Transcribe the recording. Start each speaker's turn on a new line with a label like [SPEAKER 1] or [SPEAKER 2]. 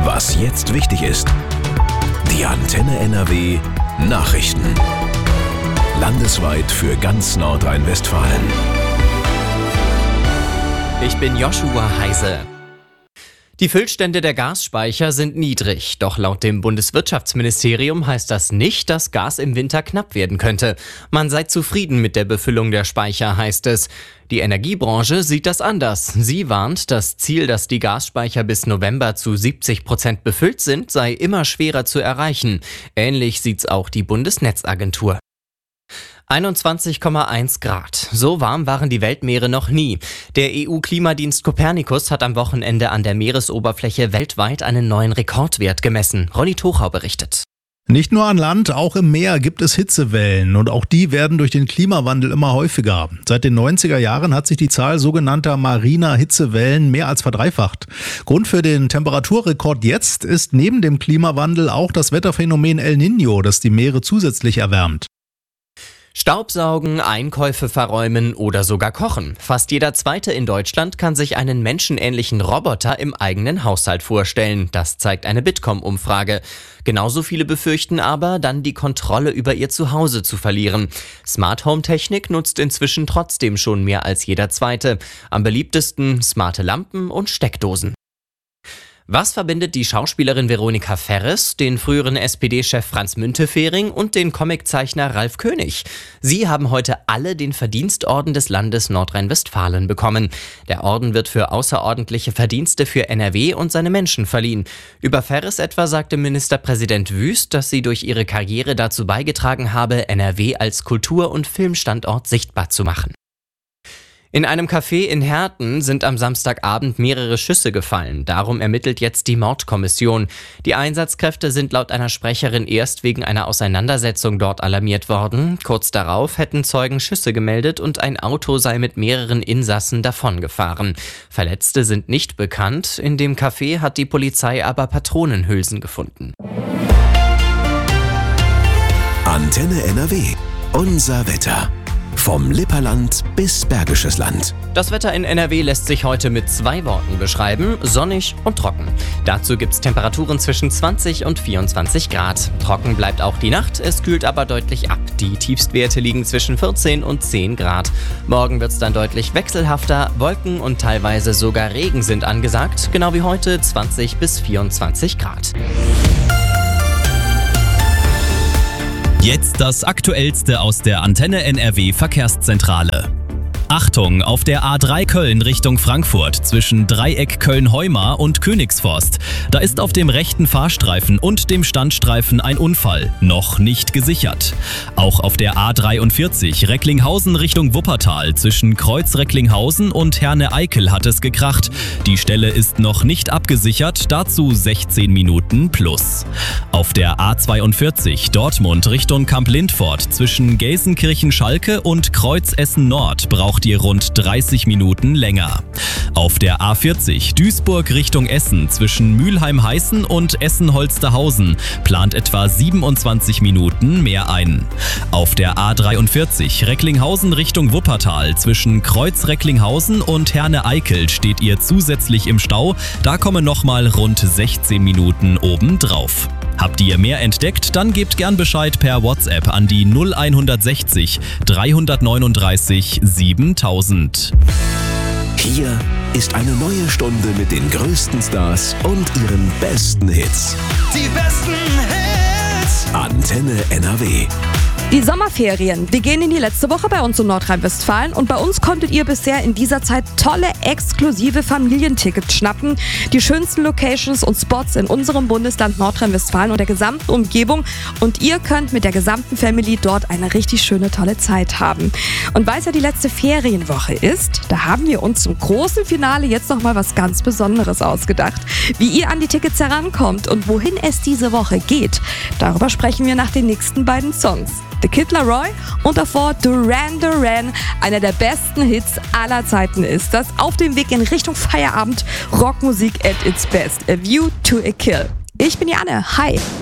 [SPEAKER 1] Was jetzt wichtig ist. Die Antenne NRW Nachrichten. Landesweit für ganz Nordrhein-Westfalen.
[SPEAKER 2] Ich bin Joshua Heise. Die Füllstände der Gasspeicher sind niedrig, doch laut dem Bundeswirtschaftsministerium heißt das nicht, dass Gas im Winter knapp werden könnte. Man sei zufrieden mit der Befüllung der Speicher, heißt es. Die Energiebranche sieht das anders. Sie warnt, das Ziel, dass die Gasspeicher bis November zu 70% befüllt sind, sei immer schwerer zu erreichen. Ähnlich sieht's auch die Bundesnetzagentur. 21,1 Grad. So warm waren die Weltmeere noch nie. Der EU-Klimadienst Copernicus hat am Wochenende an der Meeresoberfläche weltweit einen neuen Rekordwert gemessen. Ronny Tochau berichtet.
[SPEAKER 3] Nicht nur an Land, auch im Meer gibt es Hitzewellen und auch die werden durch den Klimawandel immer häufiger. Seit den 90er Jahren hat sich die Zahl sogenannter mariner Hitzewellen mehr als verdreifacht. Grund für den Temperaturrekord jetzt ist neben dem Klimawandel auch das Wetterphänomen El Niño, das die Meere zusätzlich erwärmt.
[SPEAKER 2] Staubsaugen, Einkäufe verräumen oder sogar kochen. Fast jeder Zweite in Deutschland kann sich einen menschenähnlichen Roboter im eigenen Haushalt vorstellen. Das zeigt eine Bitkom-Umfrage. Genauso viele befürchten aber, dann die Kontrolle über ihr Zuhause zu verlieren. Smart Home Technik nutzt inzwischen trotzdem schon mehr als jeder Zweite. Am beliebtesten smarte Lampen und Steckdosen. Was verbindet die Schauspielerin Veronika Ferres, den früheren SPD-Chef Franz Müntefering und den Comiczeichner Ralf König? Sie haben heute alle den Verdienstorden des Landes Nordrhein-Westfalen bekommen. Der Orden wird für außerordentliche Verdienste für NRW und seine Menschen verliehen. Über Ferres etwa sagte Ministerpräsident Wüst, dass sie durch ihre Karriere dazu beigetragen habe, NRW als Kultur- und Filmstandort sichtbar zu machen. In einem Café in Herten sind am Samstagabend mehrere Schüsse gefallen. Darum ermittelt jetzt die Mordkommission. Die Einsatzkräfte sind laut einer Sprecherin erst wegen einer Auseinandersetzung dort alarmiert worden. Kurz darauf hätten Zeugen Schüsse gemeldet und ein Auto sei mit mehreren Insassen davongefahren. Verletzte sind nicht bekannt. In dem Café hat die Polizei aber Patronenhülsen gefunden.
[SPEAKER 1] Antenne NRW. Unser Wetter. Vom Lipperland bis Bergisches Land.
[SPEAKER 2] Das Wetter in NRW lässt sich heute mit 2 Worten beschreiben: sonnig und trocken. Dazu gibt's Temperaturen zwischen 20 und 24 Grad. Trocken bleibt auch die Nacht, es kühlt aber deutlich ab. Die Tiefstwerte liegen zwischen 14 und 10 Grad. Morgen wird's dann deutlich wechselhafter. Wolken und teilweise sogar Regen sind angesagt. Genau wie heute 20 bis 24 Grad.
[SPEAKER 4] Jetzt das Aktuellste aus der Antenne NRW Verkehrszentrale. Achtung, auf der A3 Köln Richtung Frankfurt zwischen Dreieck Köln-Heumar und Königsforst. Da ist auf dem rechten Fahrstreifen und dem Standstreifen ein Unfall, noch nicht gesichert. Auch auf der A43 Recklinghausen Richtung Wuppertal zwischen Kreuz Recklinghausen und Herne-Eickel hat es gekracht. Die Stelle ist noch nicht abgesichert, dazu 16 Minuten plus. Auf der A42 Dortmund Richtung Kamp-Lindfort zwischen Gelsenkirchen-Schalke und Kreuz Essen-Nord braucht ihr rund 30 Minuten länger. Auf der A40 Duisburg Richtung Essen zwischen Mülheim-Heißen und Essen-Holsterhausen plant etwa 27 Minuten mehr ein. Auf der A43 Recklinghausen Richtung Wuppertal zwischen Kreuz Recklinghausen und Herne-Eickel steht ihr zusätzlich im Stau. Da kommen nochmal rund 16 Minuten obendrauf. Habt ihr mehr entdeckt? Dann gebt gern Bescheid per WhatsApp an die 0160 339 7000.
[SPEAKER 1] Hier ist eine neue Stunde mit den größten Stars und ihren besten Hits.
[SPEAKER 5] Die besten Hits.
[SPEAKER 1] Antenne NRW.
[SPEAKER 6] Die Sommerferien, die gehen in die letzte Woche bei uns in Nordrhein-Westfalen und bei uns konntet ihr bisher in dieser Zeit tolle, exklusive Familientickets schnappen. Die schönsten Locations und Spots in unserem Bundesland Nordrhein-Westfalen und der gesamten Umgebung und ihr könnt mit der gesamten Family dort eine richtig schöne, tolle Zeit haben. Und weil es ja die letzte Ferienwoche ist, da haben wir uns zum großen Finale jetzt nochmal was ganz Besonderes ausgedacht. Wie ihr an die Tickets herankommt und wohin es diese Woche geht, darüber sprechen wir nach den nächsten beiden Songs. The Kid Laroi und davor Duran Duran, einer der besten Hits aller Zeiten ist das. Auf dem Weg in Richtung Feierabend, Rockmusik at its best. A View to a Kill. Ich bin die Anne. Hi.